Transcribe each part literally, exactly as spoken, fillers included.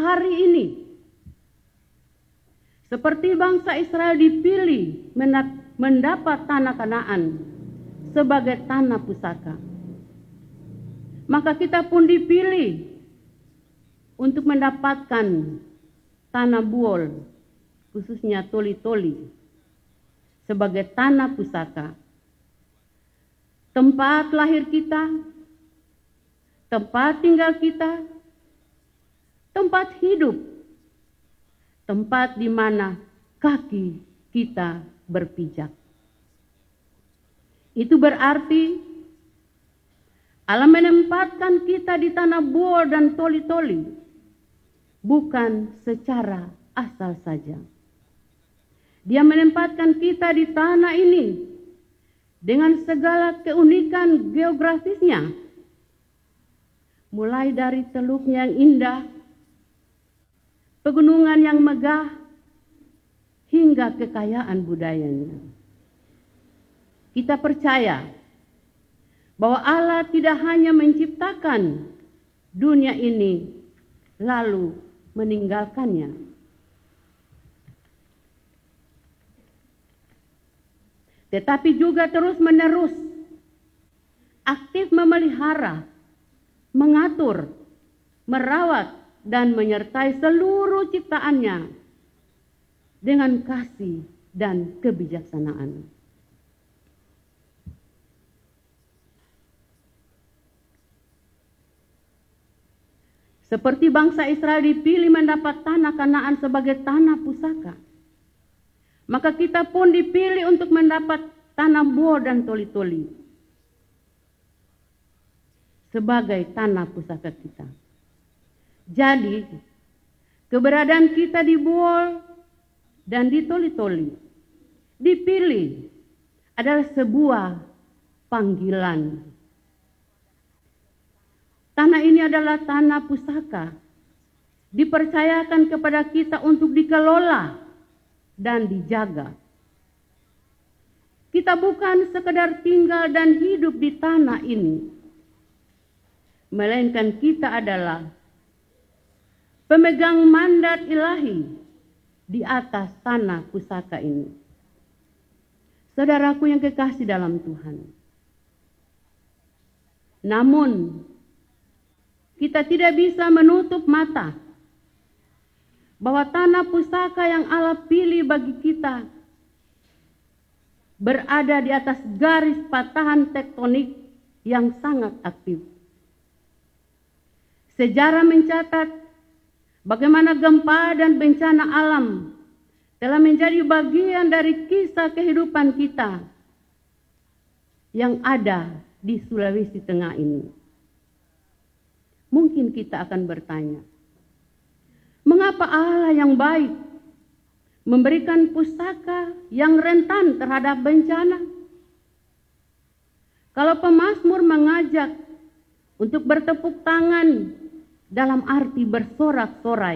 hari ini. Seperti bangsa Israel dipilih mendapat tanah Kanaan sebagai tanah pusaka, maka kita pun dipilih untuk mendapatkan tanah Buol, khususnya Toli-Toli, sebagai tanah pusaka. Tempat lahir kita, tempat tinggal kita, tempat hidup, tempat di mana kaki kita berpijak. Itu berarti Allah menempatkan kita di tanah Buol dan Toli-Toli bukan secara asal saja. Dia menempatkan kita di tanah ini dengan segala keunikan geografisnya, mulai dari teluknya yang indah, pegunungan yang megah, hingga kekayaan budayanya. Kita percaya bahwa Allah tidak hanya menciptakan dunia ini lalu meninggalkannya, tetapi juga terus-menerus aktif memelihara, mengatur, merawat, dan menyertai seluruh ciptaannya dengan kasih dan kebijaksanaan. Seperti bangsa Israel dipilih mendapat tanah Kanaan sebagai tanah pusaka, maka kita pun dipilih untuk mendapat tanah Buol dan Toli-Toli sebagai tanah pusaka kita. Jadi, keberadaan kita di Buol dan di Toli-Toli dipilih adalah sebuah panggilan. Tanah ini adalah tanah pusaka, dipercayakan kepada kita untuk dikelola dan dijaga. Kita bukan sekedar tinggal dan hidup di tanah ini, melainkan kita adalah pemegang mandat ilahi di atas tanah pusaka ini. Saudaraku yang kekasih dalam Tuhan, namun kita tidak bisa menutup mata bahwa tanah pusaka yang Allah pilih bagi kita berada di atas garis patahan tektonik yang sangat aktif. Sejarah mencatat bagaimana gempa dan bencana alam telah menjadi bagian dari kisah kehidupan kita yang ada di Sulawesi Tengah ini. Mungkin kita akan bertanya, mengapa Allah yang baik memberikan pusaka yang rentan terhadap bencana? Kalau pemazmur mengajak untuk bertepuk tangan dalam arti bersorak-sorai,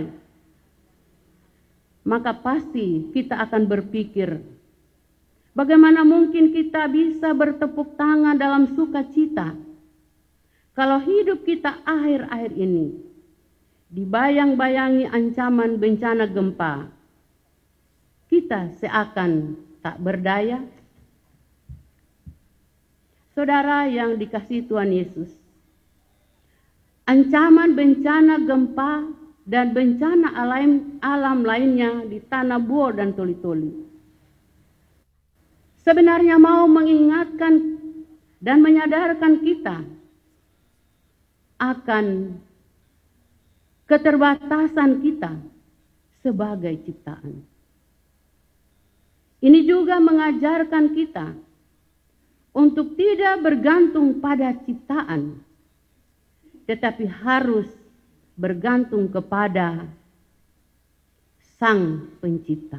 maka pasti kita akan berpikir, bagaimana mungkin kita bisa bertepuk tangan dalam sukacita kalau hidup kita akhir-akhir ini dibayang-bayangi ancaman bencana gempa? Kita seakan tak berdaya. Saudara yang dikasihi Tuhan Yesus, ancaman bencana gempa dan bencana alam, alam lainnya di tanah Buol dan Toli-Toli sebenarnya mau mengingatkan dan menyadarkan kita akan keterbatasan kita sebagai ciptaan. Ini juga mengajarkan kita untuk tidak bergantung pada ciptaan, tetapi harus bergantung kepada Sang Pencipta.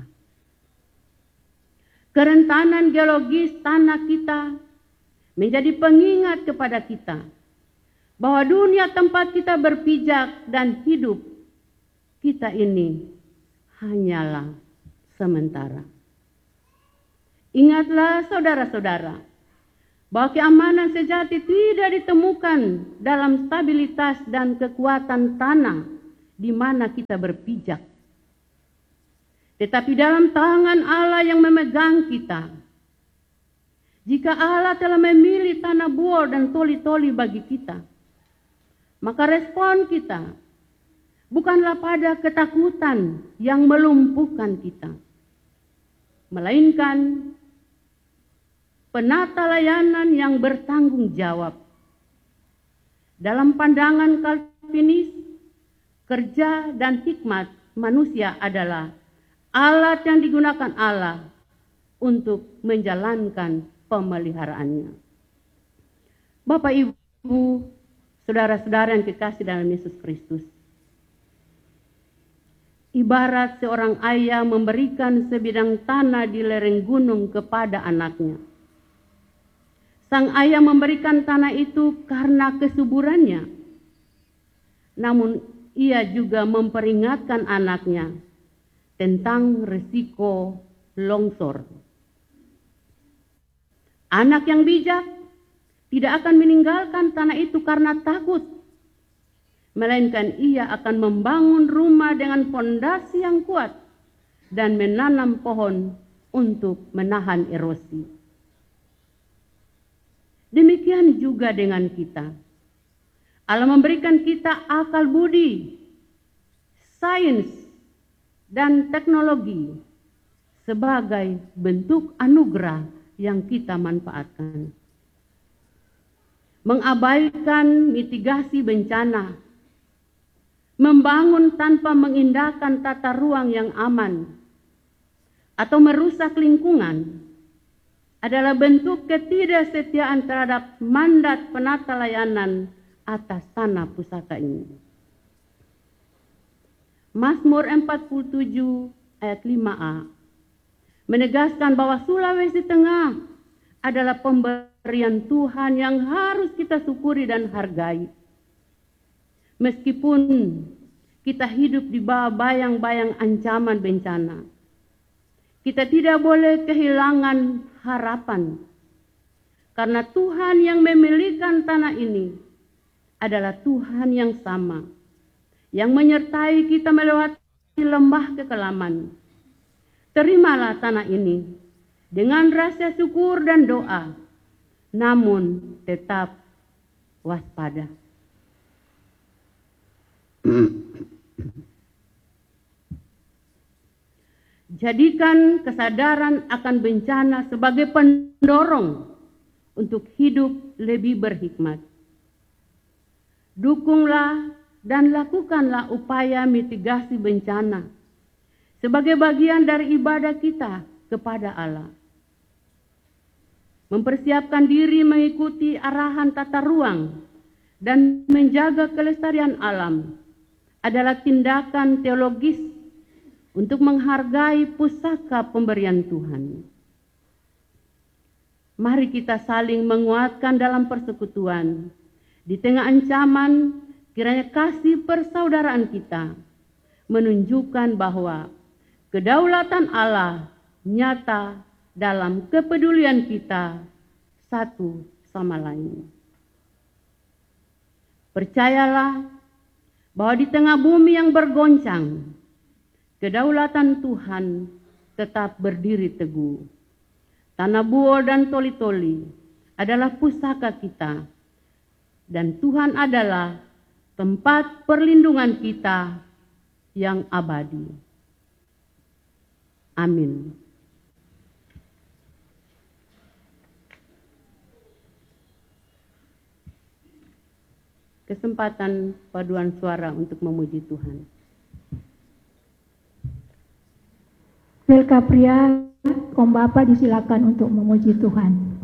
Kerentanan geologis tanah kita menjadi pengingat kepada kita bahwa dunia tempat kita berpijak dan hidup kita ini hanyalah sementara. Ingatlah saudara-saudara, bahwa keamanan sejati tidak ditemukan dalam stabilitas dan kekuatan tanah di mana kita berpijak. Tetapi dalam tangan Allah yang memegang kita. Jika Allah telah memilih tanah Bor dan Toli-Toli bagi kita, maka respon kita bukanlah pada ketakutan yang melumpuhkan kita, melainkan penata layanan yang bertanggung jawab. Dalam pandangan Calvinis, kerja dan hikmat manusia adalah alat yang digunakan Allah untuk menjalankan pemeliharaannya. Bapak, Ibu, saudara-saudara yang dikasihi dalam Yesus Kristus, ibarat seorang ayah memberikan sebidang tanah di lereng gunung kepada anaknya. Sang ayah memberikan tanah itu karena kesuburannya. Namun ia juga memperingatkan anaknya tentang risiko longsor. Anak yang bijak tidak akan meninggalkan tanah itu karena takut, melainkan ia akan membangun rumah dengan fondasi yang kuat dan menanam pohon untuk menahan erosi. Demikian juga dengan kita. Allah memberikan kita akal budi, sains, dan teknologi sebagai bentuk anugerah yang kita manfaatkan. Mengabaikan mitigasi bencana, membangun tanpa mengindahkan tata ruang yang aman, atau merusak lingkungan adalah bentuk ketidaksetiaan terhadap mandat penata layanan atas tanah pusaka ini. Mazmur empat puluh tujuh ayat lima a menegaskan bahwa Sulawesi Tengah adalah pemberian Tuhan yang harus kita syukuri dan hargai. Meskipun kita hidup di bawah bayang-bayang ancaman bencana, kita tidak boleh kehilangan harapan. Karena Tuhan yang memilikan tanah ini adalah Tuhan yang sama, yang menyertai kita melewati lembah kekelaman. Terimalah tanah ini dengan rasa syukur dan doa, namun tetap waspada. Jadikan kesadaran akan bencana sebagai pendorong untuk hidup lebih berhikmat. Dukunglah dan lakukanlah upaya mitigasi bencana sebagai bagian dari ibadah kita kepada Allah. Mempersiapkan diri mengikuti arahan tata ruang dan menjaga kelestarian alam adalah tindakan teologis untuk menghargai pusaka pemberian Tuhan. Mari kita saling menguatkan dalam persekutuan. Di tengah ancaman, kiranya kasih persaudaraan kita menunjukkan bahwa kedaulatan Allah nyata dalam kepedulian kita satu sama lain. Percayalah bahwa di tengah bumi yang bergoncang, kedaulatan Tuhan tetap berdiri teguh. Tanah Bor dan Toli-Toli adalah pusaka kita, dan Tuhan adalah tempat perlindungan kita yang abadi. Amin. Kesempatan paduan suara untuk memuji Tuhan. Welka pria, Kom Bapak disilakan untuk memuji Tuhan.